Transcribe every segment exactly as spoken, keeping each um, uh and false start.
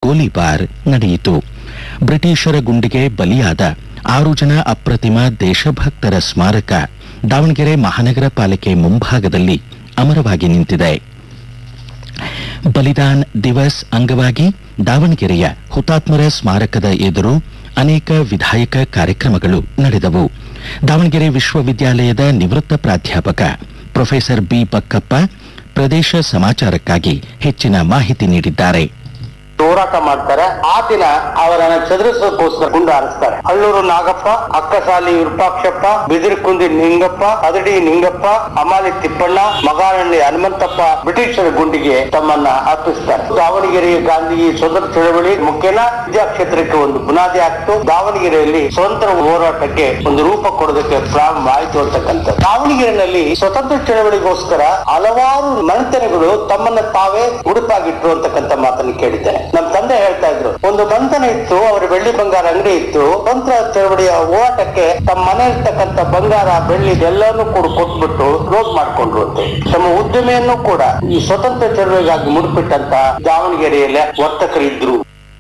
ಗೋಲಿಬಾರ್ ನಡೆಯಿತು. ಬ್ರಿಟಿಷರ ಗುಂಡಿಗೆ ಬಲಿಯಾದ ಆರು ಜನ ಅಪ್ರತಿಮ ದೇಶಭಕ್ತರ ಸ್ಮಾರಕ ದಾವಣಗೆರೆ ಮಹಾನಗರ ಪಾಲಿಕೆ ಮುಂಭಾಗದಲ್ಲಿ ಅಮರವಾಗಿ ನಿಂತಿದೆ. ಬಲಿದಾನ್ ದಿವಸ್ ಅಂಗವಾಗಿ ದಾವಣಗೆರೆಯ ಹುತಾತ್ಮರ ಸ್ಮಾರಕದ ಎದುರು ಅನೇಕ ವಿಧಾಯಕ ಕಾರ್ಯಕ್ರಮಗಳು ನಡೆದವು. ದಾವಣಗೆರೆ ವಿಶ್ವವಿದ್ಯಾಲಯದ ನಿವೃತ್ತ ಪ್ರಾಧ್ಯಾಪಕ ಪ್ರೊಫೆಸರ್ ಬಿ ಬಕ್ಕಪ್ಪ ಪ್ರದೇಶ ಸಮಾಚಾರಕ್ಕಾಗಿ ಹೆಚ್ಚಿನ ಮಾಹಿತಿ ನೀಡಿದ್ದಾರೆ. ಹೋರಾಟ ಮಾಡ್ತಾರೆ. ಆ ದಿನ ಅವರನ್ನ ಚದುರಿಸೋದಕ್ಕೋಸ್ಕರ ಗುಂಡು ಹಾರಿಸ್ತಾರೆ. ಹಳ್ಳೂರು ನಾಗಪ್ಪ, ಅಕ್ಕಸಾಲಿ ವಿರೂಪಾಕ್ಷಪ್ಪ, ಬಿದಿರುಕುಂದಿ ನಿಂಗಪ್ಪ, ಅದಡಿ ನಿಂಗಪ್ಪ, ಅಮಾಲಿ ತಿಪ್ಪಣ್ಣ, ಮಗಾರಳ್ಳಿ ಹನುಮಂತಪ್ಪ ಬ್ರಿಟಿಷರ ಗುಂಡಿಗೆ ತಮ್ಮನ್ನ ಅರ್ಪಿಸ್ತಾರೆ. ದಾವಣಗೆರೆಯ ಗಾಂಧಿ ಸ್ವತಂತ್ರ ಚಳವಳಿ ಮುಖ್ಯನ ವಿದ್ಯಾಕ್ಷೇತ್ರಕ್ಕೆ ಒಂದು ಬುನಾದಿ ಆಗ್ತು. ದಾವಣಗೆರೆಯಲ್ಲಿ ಸ್ವತಂತ್ರ ಹೋರಾಟಕ್ಕೆ ಒಂದು ರೂಪ ಕೊಡೋದಕ್ಕೆ ಪ್ರಾರಂಭ ಆಯಿತು ಅಂತಕ್ಕಂಥ. ದಾವಣಗೆರೆಯಲ್ಲಿ ಸ್ವತಂತ್ರ ಚಳವಳಿಗೋಸ್ಕರ ಹಲವಾರು ಮನೆತನಗಳು ತಮ್ಮನ್ನ ತಾವೇ ಉಡುಪಾಗಿಟ್ರು ಅಂತಕ್ಕಂಥ ಮಾತನ್ನು ಕೇಳಿದ್ದೇನೆ. ನಮ್ಮ ತಂದೆ ಹೇಳ್ತಾ ಇದ್ರು, ಒಂದು ಬಂಧನ ಇತ್ತು, ಅವರ ಬೆಳ್ಳಿ ಬಂಗಾರ ಅಂಗಡಿ ಇತ್ತು. ಸ್ವತಂತ್ರ ಚಳವಳಿಯ ಹೋರಾಟಕ್ಕೆ ತಮ್ಮ ಮನೆ ಇರ್ತಕ್ಕಂಥ ಬಂಗಾರ ಬೆಳ್ಳಿ ಎಲ್ಲಾನು ಕೂಡ ಕೊಟ್ಬಿಟ್ಟು ಕ್ಲೋಸ್ ಮಾಡ್ಕೊಂಡ್ರು ಅಂತೆ. ತಮ್ಮ ಉದ್ಯಮೆಯನ್ನು ಕೂಡ ಈ ಸ್ವತಂತ್ರ ಚಳವಳಿಗಾಗಿ ಮುಡುಪಿಟ್ಟಂತ ದಾವಣಗೆರೆಯಲ್ಲಿ ವರ್ತಕರಿದ್ರು.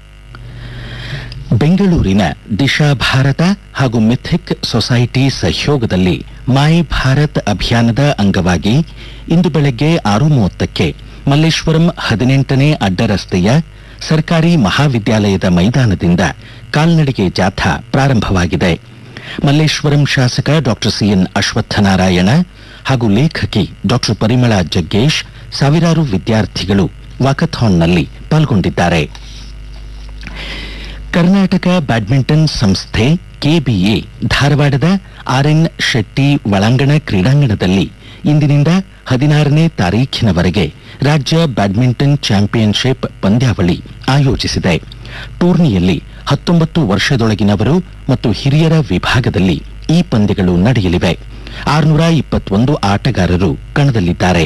ಬೆಂಗಳೂರಿನ ದಿಶಾ ಭಾರತ ಹಾಗೂ ಮಿಥಿಕ್ ಸೊಸೈಟಿ ಸಹಯೋಗದಲ್ಲಿ ಮೈ ಭಾರತ್ ಅಭಿಯಾನದ ಅಂಗವಾಗಿ ಇಂದು ಬೆಳಗ್ಗೆ ಆರು ಮೂವತ್ತಕ್ಕೆ ಮಲ್ಲೇಶ್ವರಂ ಹದಿನೆಂಟನೇ ಅಡ್ಡ ರಸ್ತೆಯ ಸರ್ಕಾರಿ ಮಹಾವಿದ್ಯಾಲಯದ ಮೈದಾನದಿಂದ ಕಾಲ್ನಡಿಗೆ ಜಾಥಾ ಪ್ರಾರಂಭವಾಗಿದೆ. ಮಲ್ಲೇಶ್ವರಂ ಶಾಸಕ ಡಾಕ್ಟರ್ ಸಿಎನ್ ಅಶ್ವತ್ಥನಾರಾಯಣ ಹಾಗೂ ಲೇಖಕಿ ಡಾಕ್ಟರ್ ಪರಿಮಳಾ ಜಗ್ಗೇಶ್ ಸಾವಿರಾರು ವಿದ್ಯಾರ್ಥಿಗಳು ವಾಕಥಾನ್ನಲ್ಲಿ ಪಾಲ್ಗೊಂಡಿದ್ದಾರೆ. ಕರ್ನಾಟಕ ಬ್ಯಾಡ್ಮಿಂಟನ್ ಸಂಸ್ಥೆ ಕೆಬಿಎ ಧಾರವಾಡದ ಆರ್ಎನ್ ಶೆಟ್ಟಿ ಒಳಾಂಗಣ ಕ್ರೀಡಾಂಗಣದಲ್ಲಿ ಇಂದಿನಿಂದ ಹದಿನಾರನೇ ತಾರೀಖಿನವರೆಗೆ ರಾಜ್ಯ ಬ್ಯಾಡ್ಮಿಂಟನ್ ಚಾಂಪಿಯನ್ಶಿಪ್ ಪಂದ್ಯಾವಳಿ ಆಯೋಜಿಸಿದೆ. ಟೂರ್ನಿಯಲ್ಲಿ ಹತ್ತೊಂಬತ್ತು ವರ್ಷದೊಳಗಿನವರು ಮತ್ತು ಹಿರಿಯರ ವಿಭಾಗದಲ್ಲಿ ಈ ಪಂದ್ಯಗಳು ನಡೆಯಲಿವೆ. ಆರುನೂರ ಇಪ್ಪತ್ತೊಂದು ಆಟಗಾರರು ಕಣದಲ್ಲಿದ್ದಾರೆ.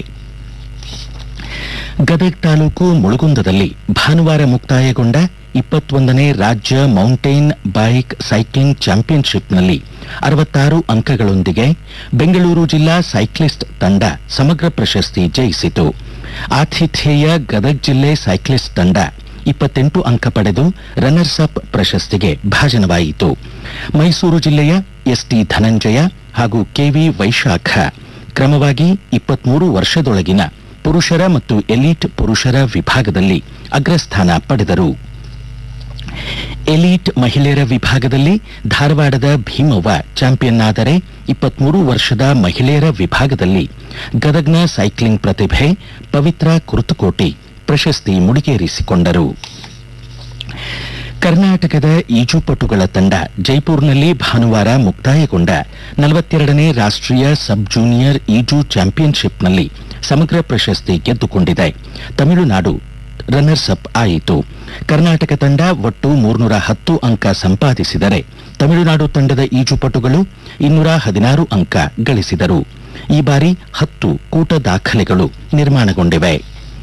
ಗದಗ ತಾಲೂಕು ಮುಳುಗುಂದದಲ್ಲಿ ಭಾನುವಾರ ಮುಕ್ತಾಯಗೊಂಡ ಇಪ್ಪತ್ತೊಂದನೇ ರಾಜ್ಯ ಮೌಂಟೇನ್ ಬೈಕ್ ಸೈಕ್ಲಿಂಗ್ ಚಾಂಪಿಯನ್ಶಿಪ್ನಲ್ಲಿ ಅರವತ್ತಾರು ಅಂಕಗಳೊಂದಿಗೆ ಬೆಂಗಳೂರು ಜಿಲ್ಲಾ ಸೈಕ್ಲಿಸ್ಟ್ ತಂಡ ಸಮಗ್ರ ಪ್ರಶಸ್ತಿ ಜಯಿಸಿತು. ಆತಿಥೇಯ ಗದಗ ಜಿಲ್ಲೆ ಸೈಕ್ಲಿಸ್ಟ್ ತಂಡ ಇಪ್ಪತ್ತೆಂಟು ಅಂಕ ಪಡೆದು ರನ್ನರ್ಸ್ ಅಪ್ ಪ್ರಶಸ್ತಿಗೆ ಭಾಜನವಾಯಿತು. ಮೈಸೂರು ಜಿಲ್ಲೆಯ ಎಸ್ಟಿ ಧನಂಜಯ ಹಾಗೂ ಕೆವಿ ವೈಶಾಖ ಕ್ರಮವಾಗಿ ಇಪ್ಪತ್ಮೂರು ವರ್ಷದೊಳಗಿನ ಪುರುಷರ ಮತ್ತು ಎಲೀಟ್ ಪುರುಷರ ವಿಭಾಗದಲ್ಲಿ ಅಗ್ರಸ್ಥಾನ ಪಡೆದರು. ಎಲೀಟ್ ಮಹಿಳೆಯರ ವಿಭಾಗದಲ್ಲಿ ಧಾರವಾಡದ ಭೀಮವ್ವ ಚಾಂಪಿಯನ್ ಆದರೆ ಇಪ್ಪತ್ಮೂರು ವರ್ಷದ ಮಹಿಳೆಯರ ವಿಭಾಗದಲ್ಲಿ ಗದಗ್ನ ಸೈಕ್ಲಿಂಗ್ ಪ್ರತಿಭೆ ಪವಿತ್ರ ಕುರ್ತಕೋಟಿ ಪ್ರಶಸ್ತಿ ಮುಡಿಗೇರಿಸಿಕೊಂಡರು. ಕರ್ನಾಟಕದ ಈಜುಪಟುಗಳ ತಂಡ ಜೈಪುರ್ನಲ್ಲಿ ಭಾನುವಾರ ಮುಕ್ತಾಯಗೊಂಡ ನಲವತ್ತೆರಡನೇ ರಾಷ್ಟ್ರೀಯ ಸಬ್ ಜೂನಿಯರ್ ಈಜು ಚಾಂಪಿಯನ್ಶಿಪ್ನಲ್ಲಿ ಸಮಗ್ರ ಪ್ರಶಸ್ತಿ ಗೆದ್ದುಕೊಂಡಿದೆ. ತಮಿಳುನಾಡು ರನ್ನರ್ಸ್ ಅಪ್ ಆಯಿತು. ಕರ್ನಾಟಕ ತಂಡ ಒಟ್ಟು ಮೂರ್ನೂರ ಹತ್ತು ಅಂಕ ಸಂಪಾದಿಸಿದರೆ ತಮಿಳುನಾಡು ತಂಡದ ಈಜುಪಟುಗಳು ಇನ್ನೂರ ಹದಿನಾರು ಅಂಕ ಗಳಿಸಿದರು. ಈ ಬಾರಿ ಹತ್ತು ಕೂಟ ದಾಖಲೆಗಳು ನಿರ್ಮಾಣಗೊಂಡಿವೆ.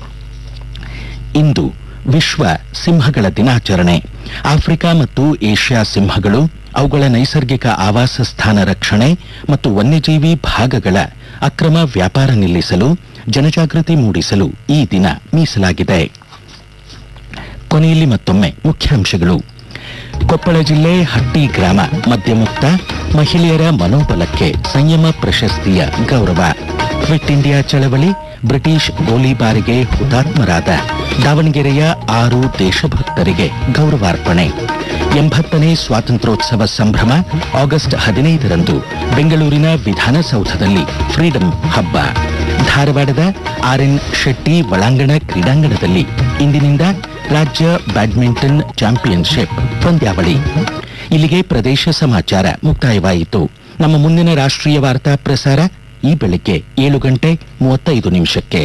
ಇಂದು ವಿಶ್ವ ಸಿಂಹಗಳ ದಿನಾಚರಣೆ. ಆಫ್ರಿಕಾ ಮತ್ತು ಏಷ್ಯಾ ಸಿಂಹಗಳು ಅವುಗಳ ನೈಸರ್ಗಿಕ ಆವಾಸ ಸ್ಥಾನ ರಕ್ಷಣೆ ಮತ್ತು ವನ್ಯಜೀವಿ ಭಾಗಗಳ ಅಕ್ರಮ ವ್ಯಾಪಾರ ನಿಲ್ಲಿಸಲು ಜನಜಾಗೃತಿ ಮೂಡಿಸಲು ಈ ದಿನ ಮೀಸಲಾಗಿದೆ. ಕೊನೆಯಲ್ಲಿ ಮತ್ತೊಮ್ಮೆ ಮುಖ್ಯಾಂಶಗಳು. ಕೊಪ್ಪಳ ಜಿಲ್ಲೆ ಹಟ್ಟಿ ಗ್ರಾಮ ಮದ್ಯಮುಕ್ತ, ಮಹಿಳೆಯರ ಮನೋಬಲಕ್ಕೆ ಸಂಯಮ ಪ್ರಶಸ್ತಿಯ ಗೌರವ. ಕ್ವಿಟ್ ಇಂಡಿಯಾ ಚಳವಳಿ, ಬ್ರಿಟಿಷ್ ಗೋಲಿಬಾರಿಗೆ ಹುತಾತ್ಮರಾದ ದಾವಣಗೆರೆಯ ಆರು ದೇಶಭಕ್ತರಿಗೆ ಗೌರವಾರ್ಪಣೆ. ಎಂಬತ್ತನೇ ಸ್ವಾತಂತ್ರ್ಯೋತ್ಸವ ಸಂಭ್ರಮ ಆಗಸ್ಟ್ ಹದಿನೈದರಂದು ಬೆಂಗಳೂರಿನ ವಿಧಾನಸೌಧದಲ್ಲಿ ಫ್ರೀಡಂ ಹಬ್ಬ. ಧಾರವಾಡದ ಆರ್ಎನ್ ಶೆಟ್ಟಿ ಒಳಾಂಗಣ ಕ್ರೀಡಾಂಗಣದಲ್ಲಿ ಇಂದಿನಿಂದ ರಾಜ್ಯ ಬ್ಯಾಡ್ಮಿಂಟನ್ ಚಾಂಪಿಯನ್ಶಿಪ್ ಪಂದ್ಯಾವಳಿ. ಇಲ್ಲಿಗೆ ಪ್ರದೇಶ ಸಮಾಚಾರ ಮುಕ್ತಾಯವಾಯಿತು. ನಮ್ಮ ಮುಂದಿನ ರಾಷ್ಟ್ರೀಯ ವಾರ್ತಾ ಪ್ರಸಾರ ಈ ಬೆಳಗ್ಗೆ ಏಳು ಗಂಟೆ ಮೂವತ್ತೈದು ನಿಮಿಷಕ್ಕೆ.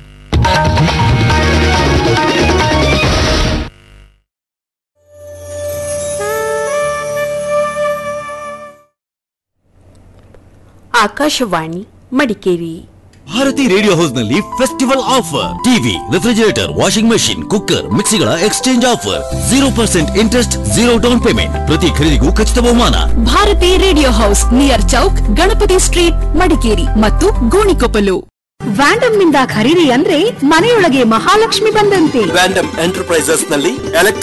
ಆಕಾಶವಾಣಿ ಮಡಿಕೇರಿ. ಭಾರತಿ ರೇಡಿಯೋ ಹೌಸ್ ನಲ್ಲಿ festival offer. TV, refrigerator, washing machine, cooker, ಮಿಕ್ಸಿಗಳ exchange offer. Zero percent interest, zero down payment. ಪ್ರತಿ ಖರೀದಿಗೂ ಖಚಿತ ಬಹುಮಾನ. Bharati radio house, near Chowk, Ganapati street, Madikeri ಮತ್ತು ಗೋಣಿಕೊಪ್ಪಲು. ವ್ಯಾಂಡಮ್ ನಿಂದ ಖರೀದಿ ಅಂದ್ರೆ ಮನೆಯೊಳಗೆ ಮಹಾಲಕ್ಷ್ಮಿ ಬಂದಂತೆ. ವ್ಯಾಂಡಮ್ ಎಂಟರ್ಪ್ರೈಸಸ್ ನಲ್ಲಿ ಎಲೆಕ್ಟ್ರಿಕ್